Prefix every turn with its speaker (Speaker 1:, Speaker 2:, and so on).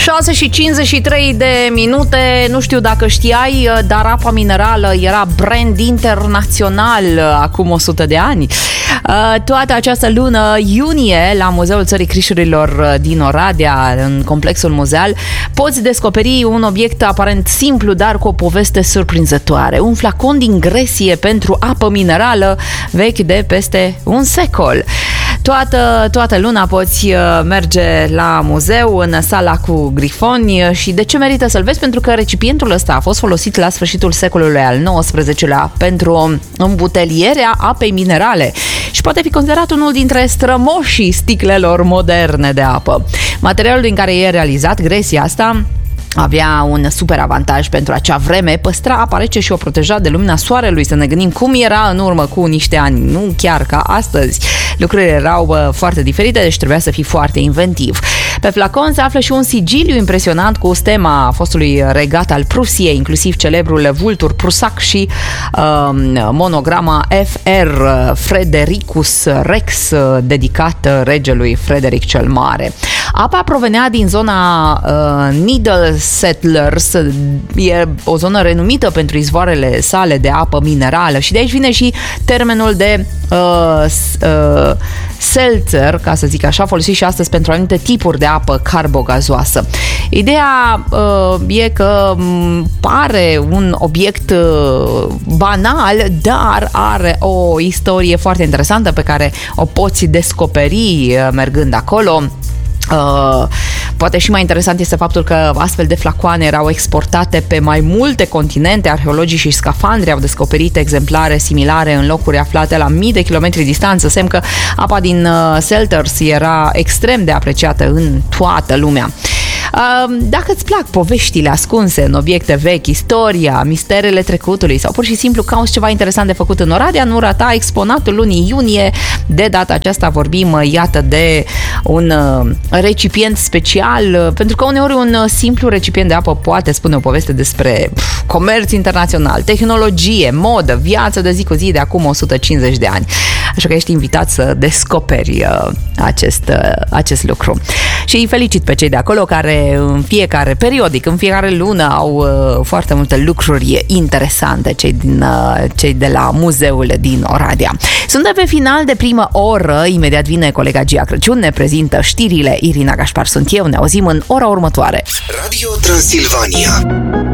Speaker 1: 6:53 de minute. Nu știu dacă știai, dar apa minerală era brand internațional acum 100 de ani. Toată această lună iunie, la Muzeul Țării Crișurilor din Oradea, în complexul muzeal, poți descoperi un obiect aparent simplu, dar cu o poveste surprinzătoare. Un flacon din Grecie pentru apă minerală vechi de peste un secol. Toată luna poți merge la muzeu, în sala cu grifoni. Și de ce merită să-l vezi? Pentru că recipientul ăsta a fost folosit la sfârșitul secolului al XIX-lea pentru îmbutelierea apei minerale și poate fi considerat unul dintre strămoșii sticlelor moderne de apă. Materialul din care e realizat, gresia asta, avea un super avantaj pentru acea vreme: păstra apa rece și o proteja de lumina soarelui. Să ne gândim cum era în urmă cu niște ani, nu chiar ca astăzi. Lucrurile erau foarte diferite, deci trebuia să fii foarte inventiv. Pe flacon se află și un sigiliu impresionant cu stema fostului regat al Prusiei, inclusiv celebrul vultur prusac și monograma Fr. Fredericus Rex, dedicat regelui Frederic cel Mare. Apa provenea din zona Needle Settlers, e o zonă renumită pentru izvoarele sale de apă minerală și de aici vine și termenul de seltzer, ca să zic așa, folosit și astăzi pentru anumite tipuri de apă carbogazoasă. Ideea e că pare un obiect banal, dar are o istorie foarte interesantă pe care o poți descoperi mergând acolo. Poate și mai interesant este faptul că astfel de flacoane erau exportate pe mai multe continente. Arheologii și scafandri au descoperit exemplare similare în locuri aflate la mii de kilometri distanță, semn că apa din Selters era extrem de apreciată în toată lumea. Dacă îți plac poveștile ascunse în obiecte vechi, istoria, misterele trecutului sau pur și simplu cauți ceva interesant de făcut în Oradea, nu rata exponatul lunii iunie. De data aceasta vorbim, iată, de un recipient special, pentru că uneori un simplu recipient de apă poate spune o poveste despre comerț internațional, tehnologie, modă, viață de zi cu zi de acum 150 de ani. Așa că ești invitat să descoperi acest lucru. Și îi felicit pe cei de acolo care în fiecare lună au foarte multe lucruri interesante, cei de la muzeul din Oradea. Suntem pe final de primă oră, imediat vine colega Gia Crăciun, ne prezintă știrile. Irina Gașpar sunt eu, ne auzim în ora următoare.
Speaker 2: Radio Transilvania.